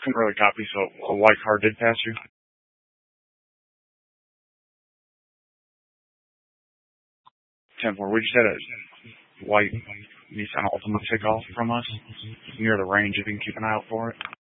couldn't really copy, so a white car did pass you. 10-4. We just had a white Nissan Altima take off from us near the range. If you can keep an eye out for it.